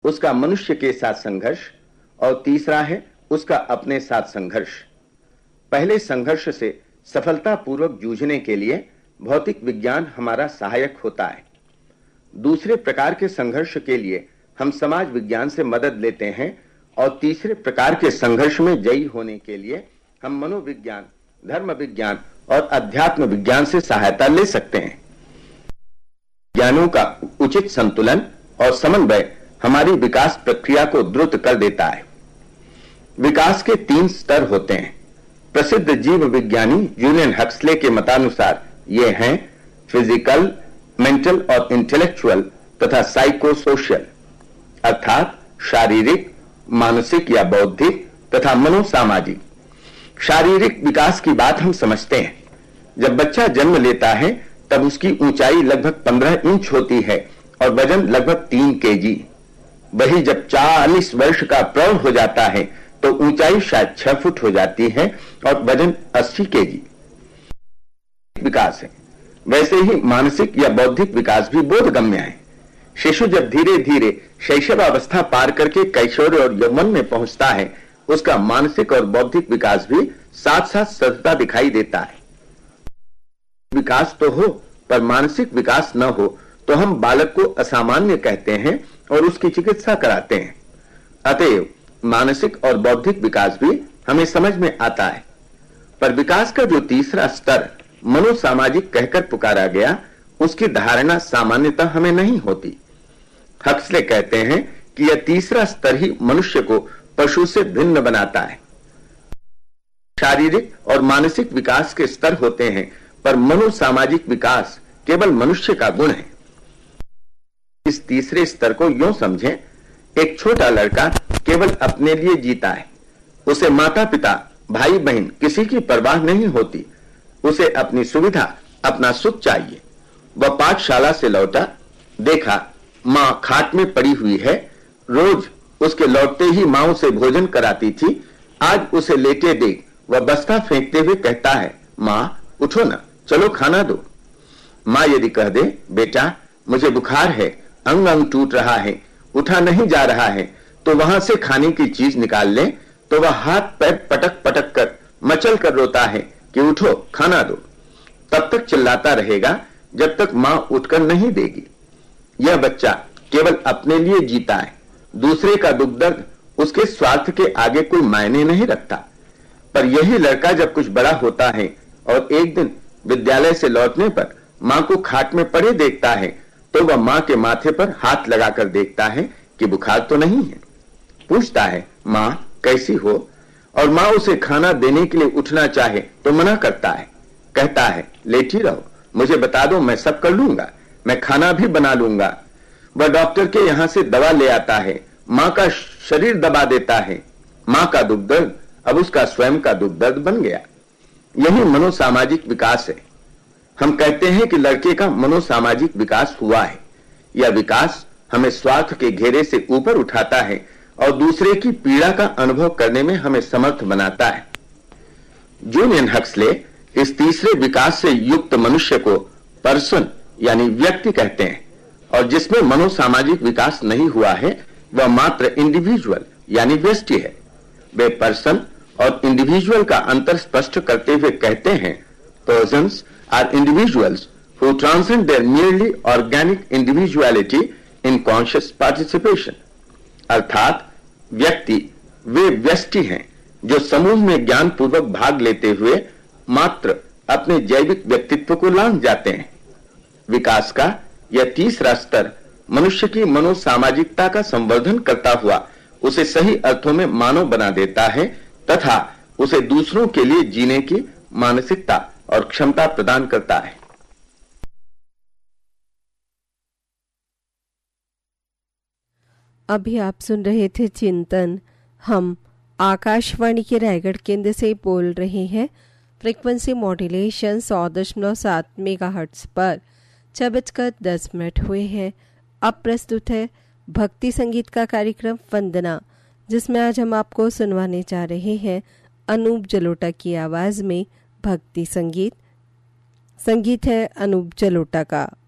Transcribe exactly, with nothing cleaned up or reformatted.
उसका मनुष्य के साथ संघर्ष और तीसरा है उसका अपने साथ संघर्ष। पहले संघर्ष से सफलतापूर्वक जूझने के लिए भौतिक विज्ञान हमारा सहायक होता है। दूसरे प्रकार के संघर्ष के लिए हम समाज विज्ञान से मदद लेते हैं और तीसरे प्रकार के संघर्ष में जयी होने के लिए हम मनोविज्ञान, धर्म विज्ञान और अध्यात्म विज्ञान से सहायता ले सकते हैं। ज्ञानों का उचित संतुलन और समन्वय हमारी विकास प्रक्रिया को द्रुत कर देता है। विकास के तीन स्तर होते हैं। प्रसिद्ध जीव विज्ञानी जूलियन हक्सले के मतानुसार ये हैं फिजिकल, मेंटल और इंटेलेक्चुअल तथा साइको सोशल, अर्थात शारीरिक, मानसिक या बौद्धिक तथा मनोसामाजिक। शारीरिक विकास की बात हम समझते हैं। जब बच्चा जन्म लेता है तब उसकी ऊंचाई लगभग पंद्रह इंच होती है और वजन लगभग तीन केजी। वही जब चालीस वर्ष का प्रौढ़ हो जाता है तो ऊंचाई शायद छह फुट हो जाती है और वजन अस्सी केजी। विकास है। वैसे ही मानसिक या बौद्धिक विकास भी बोधगम्य है। शिशु जब धीरे धीरे शैशवावस्था पार करके कैशोर और यौवन में पहुंचता है, उसका मानसिक और बौद्धिक विकास भी साथ साथ सतता दिखाई देता है। विकास तो हो पर मानसिक विकास न हो तो हम बालक को असामान्य कहते हैं और उसकी चिकित्सा कराते हैं। अतएव मानसिक और बौद्धिक विकास भी हमें समझ में आता है। पर विकास का जो तीसरा स्तर मनोसामाजिक कहकर पुकारा गया, उसकी धारणा सामान्यतः हमें नहीं होती। हक्सले कहते हैं कि यह तीसरा स्तर ही मनुष्य को पशु से भिन्न बनाता है। शारीरिक और मानसिक विकास के स्तर होते हैं पर मनोसामाजिक विकास केवल मनुष्य का गुण है। इस तीसरे स्तर को यूं समझें, एक छोटा लड़का केवल अपने लिए जीता है। उसे माता पिता, भाई बहन किसी की परवाह नहीं होती। उसे अपनी सुविधा, अपना सुख चाहिए। वह पाठशाला से लौटा, देखा मां खाट में पड़ी हुई है। रोज उसके लौटते ही मां उसे भोजन कराती थी। आज उसे लेटे देख वह बस्ता फेंकते हुए कहता है, मां उठो ना, चलो खाना दो। मां यदि कह दे, बेटा मुझे बुखार है, अंग अंग टूट रहा है, उठा नहीं जा रहा है, तो वहां से खाने की चीज निकाल ले, तो वह हाथ पैर पटक पटक कर मचल कर रोता है कि उठो खाना दो। तब तक चिल्लाता रहेगा जब तक मां उठकर नहीं देगी। यह बच्चा केवल अपने लिए जीता है। दूसरे का दुख दर्द उसके स्वार्थ के आगे कोई मायने नहीं रखता। पर यही लड़का जब कुछ बड़ा होता है और एक दिन विद्यालय से लौटने पर मां को खाट में पड़े देखता है, तो वह मां के माथे पर हाथ लगाकर देखता है कि बुखार तो नहीं है। पूछता है, मां कैसी हो? और मां उसे खाना देने के लिए उठना चाहे तो मना करता है। कहता है, लेटी रहो, मुझे बता दो, मैं सब कर लूंगा, मैं खाना भी बना लूंगा। वह डॉक्टर के यहां से दवा ले आता है, मां का शरीर दबा देता है। मां का दुख दर्द अब उसका स्वयं का दुख दर्द बन गया। यही मनोसामाजिक विकास है। हम कहते हैं कि लड़के का मनोसामाजिक विकास हुआ है। यह विकास हमें स्वार्थ के घेरे से ऊपर उठाता है और दूसरे की पीड़ा का अनुभव करने में हमें समर्थ बनाता है। जूलियन हक्सले इस तीसरे विकास से युक्त मनुष्य को पर्सन यानी व्यक्ति कहते हैं, और जिसमें मनोसामाजिक विकास नहीं हुआ है वह मात्र इंडिविजुअल यानी व्यष्टि है। वे पर्सन और इंडिविजुअल का अंतर स्पष्ट करते हुए कहते हैं, persons are individuals who transcend their merely organic individuality in conscious participation। अर्थात व्यक्ति वे व्यष्टि हैं जो समूह में ज्ञान पूर्वक भाग लेते हुए मात्र अपने जैविक व्यक्तित्व को लांघ जाते हैं। विकास का यह तीसरा स्तर मनुष्य की मनोसामाजिकता का संवर्धन करता हुआ उसे सही अर्थों में मानव बना देता है तथा उसे दूसरों के लिए जीने की मानसिकता और क्षमता प्रदान करता है। अभी आप सुन रहे थे चिंतन। हम आकाशवाणी के रायगढ़ केंद्र से बोल रहे हैं। फ्रीक्वेंसी मॉड्यूलेशन सौ दशमलव सात मेगाहर्ट्ज पर छह बजकर दस मिनट हुए हैं। अब प्रस्तुत है भक्ति संगीत का कार्यक्रम वंदना, जिसमें आज हम आपको सुनवाने जा रहे हैं अनूप जलोटा की आवाज में भक्ति संगीत। संगीत है अनूप जलोटा का।